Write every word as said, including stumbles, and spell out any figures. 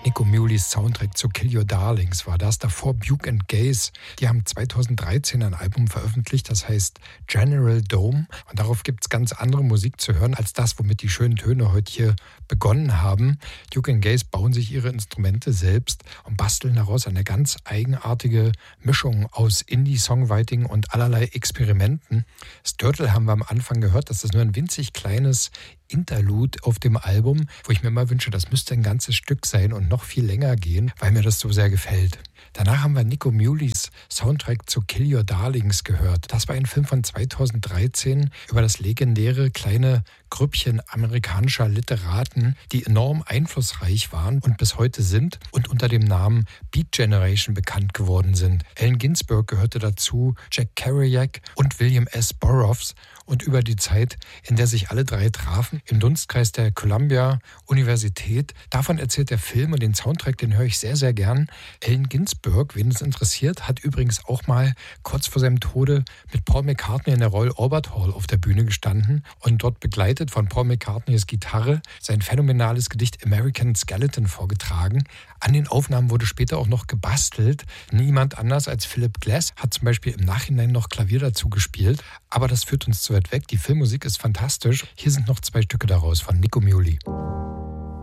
Nico Muhleys Soundtrack zu Kill Your Darlings war das. Davor Buke and Gaze. Die haben zweitausenddreizehn ein Album veröffentlicht, das heißt General Dome. Und darauf gibt es ganz andere Musik zu hören, als das, womit die schönen Töne heute hier begonnen haben. Duke and Gaze bauen sich ihre Instrumente selbst und basteln daraus eine ganz eigenartige Mischung aus Indie-Songwriting und allerlei Experimenten. Sturtle haben wir am Anfang gehört, das ist nur ein winzig kleines Interlude auf dem Album, wo ich mir mal wünsche, das müsste ein ganzes Stück sein und noch viel länger gehen, weil mir das so sehr gefällt. Danach haben wir Nico Muhleys Soundtrack zu Kill Your Darlings gehört. Das war ein Film von zweitausenddreizehn über das legendäre kleine Grüppchen amerikanischer Literaten, die enorm einflussreich waren und bis heute sind und unter dem Namen Beat Generation bekannt geworden sind. Allen Ginsberg gehörte dazu, Jack Kerouac und William S. Burroughs. Und über die Zeit, in der sich alle drei trafen, im Dunstkreis der Columbia-Universität, davon erzählt der Film und den Soundtrack, den höre ich sehr, sehr gern. Allen Ginsberg, wen es interessiert, hat übrigens auch mal kurz vor seinem Tode mit Paul McCartney in der Royal Albert Hall auf der Bühne gestanden und dort begleitet von Paul McCartneys Gitarre sein phänomenales Gedicht American Skeleton vorgetragen. An den Aufnahmen wurde später auch noch gebastelt. Niemand anders als Philip Glass hat zum Beispiel im Nachhinein noch Klavier dazu gespielt. Aber das führt uns zu weit weg. Die Filmmusik ist fantastisch. Hier sind noch zwei Stücke daraus von Nico Muhly.